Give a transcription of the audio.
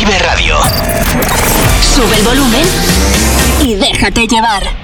Vive Radio. Sube el volumen y déjate llevar.